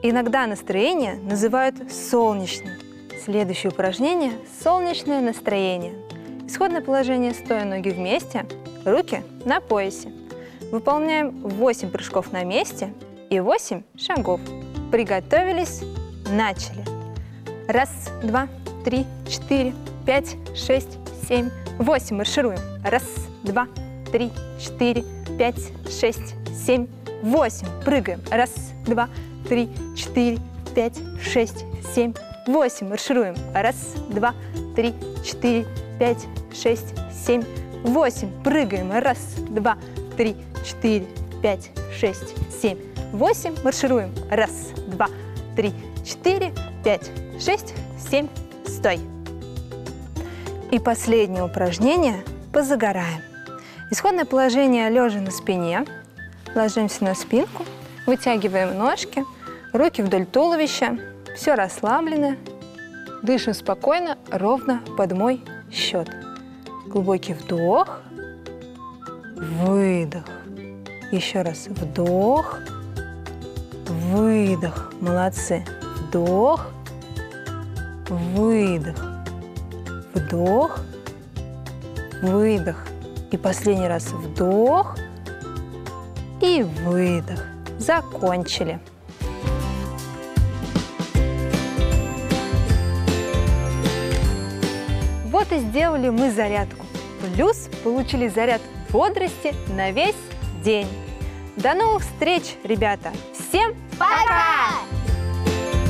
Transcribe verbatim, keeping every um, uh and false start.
Иногда настроение называют солнечным. Следующее упражнение – солнечное настроение. Исходное положение – стоя ноги вместе, руки на поясе. Выполняем восемь прыжков на месте и восемь шагов. Приготовились, начали. Раз, два, три, четыре, пять, шесть, семь, восемь. Маршируем. Раз, два, три, четыре, пять, шесть, семь, восемь. Прыгаем. Раз, два, три, четыре, пять, шесть, семь, восемь. Маршируем. Раз, два, три, четыре, пять, шесть, семь, восемь. Прыгаем. Раз, два, три, четыре, пять, шесть, семь, восемь. Маршируем. Раз, два, три, четыре, пять, шесть, семь. Стой. И последнее упражнение – позагораем. Исходное положение лежа на спине. Ложимся на спинку, вытягиваем ножки, руки вдоль туловища. Все расслаблено. Дышим спокойно, ровно под мой счет. Глубокий вдох, выдох. Еще раз вдох, выдох. Молодцы. Вдох, выдох. Вдох, выдох. И последний раз вдох и выдох. Закончили. Вот и сделали мы зарядку. Плюс получили заряд бодрости на весь день. До новых встреч, ребята! Всем пока!